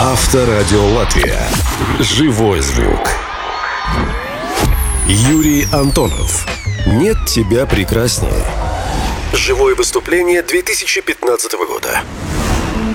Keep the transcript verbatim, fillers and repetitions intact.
Авторадио Латвия. Живой звук. Юрий Антонов. Нет тебя прекраснее. Живое выступление две тысячи пятнадцатого года.